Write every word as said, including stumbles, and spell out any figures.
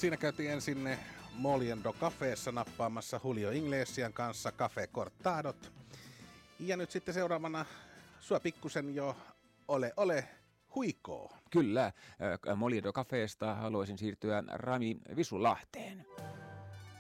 Siinä käytiin ensin Moliendo Cafeessa nappaamassa Julio Iglesian kanssa Café Cortadot. Ja nyt sitten seuraavana sua pikkusen jo ole ole huikoo. Kyllä, Moliendo Cafeesta haluaisin siirtyä Rami Visulahteen.